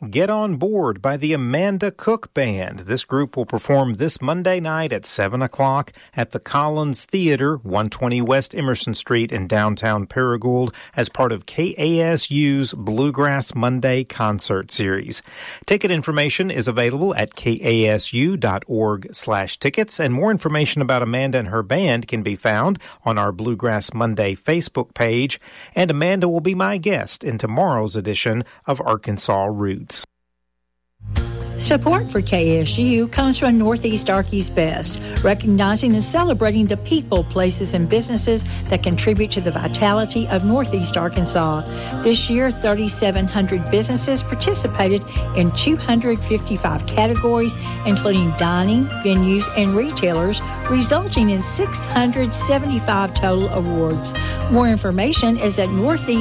Get On Board by the Amanda Cook Band. This group will perform this Monday night at 7 o'clock at the Collins Theater, 120 West Emerson Street in downtown Paragould, as part of KASU's Bluegrass Monday concert series. Ticket information is available at kasu.org/tickets, and more information about Amanda and her band can be found on our Bluegrass Monday Facebook page. And Amanda will be my guest in tomorrow's edition of Arkansas Roots. Support for KSU comes from Northeast Arky's Best, recognizing and celebrating the people, places, and businesses that contribute to the vitality of Northeast Arkansas. This year, 3,700 businesses participated in 255 categories, including dining, venues, and retailers, resulting in 675 total awards. More information is at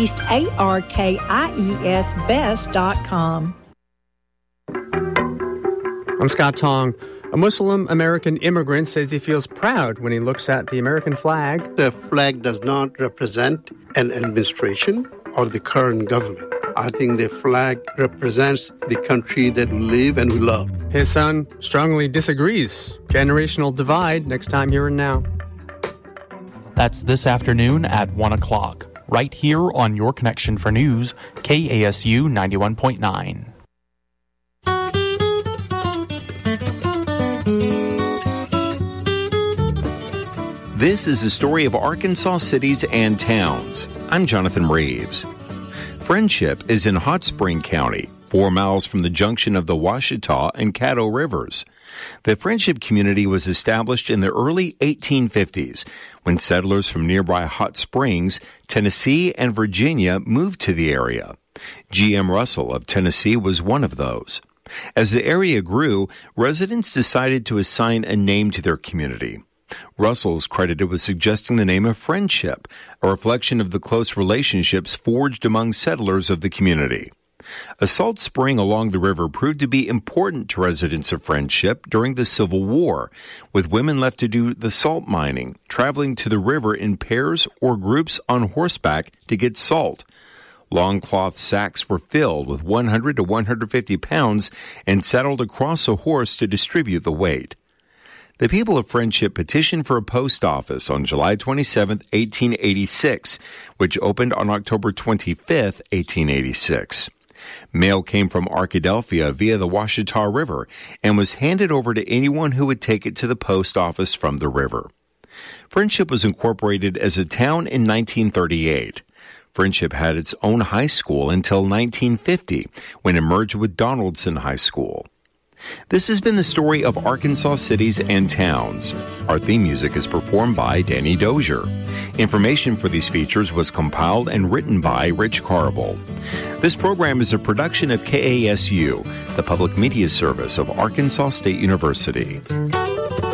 northeastarkiesbest.com. I'm Scott Tong. A Muslim American immigrant says he feels proud when he looks at the American flag. The flag does not represent an administration or the current government. I think the flag represents the country that we live and we love. His son strongly disagrees. Generational divide next time here and now. That's this afternoon at 1 o'clock, right here on Your Connection for News, KASU 91.9. This is the story of Arkansas cities and towns. I'm Jonathan Reeves. Friendship is in Hot Spring County, 4 miles from the junction of the Washita and Caddo Rivers. The Friendship community was established in the early 1850s when settlers from nearby Hot Springs, Tennessee, and Virginia moved to the area. G.M. Russell of Tennessee was one of those. As the area grew, residents decided to assign a name to their community. Russell's credited with suggesting the name of Friendship, a reflection of the close relationships forged among settlers of the community. A salt spring along the river proved to be important to residents of Friendship during the Civil War, with women left to do the salt mining, traveling to the river in pairs or groups on horseback to get salt. Long cloth sacks were filled with 100 to 150 pounds and saddled across a horse to distribute the weight. The people of Friendship petitioned for a post office on July 27, 1886, which opened on October 25, 1886. Mail came from Arkadelphia via the Washita River and was handed over to anyone who would take it to the post office from the river. Friendship was incorporated as a town in 1938. Friendship had its own high school until 1950, when it merged with Donaldson High School. This has been the story of Arkansas cities and towns. Our theme music is performed by Danny Dozier. Information for these features was compiled and written by Rich Carville. This program is a production of KASU, the public media service of Arkansas State University.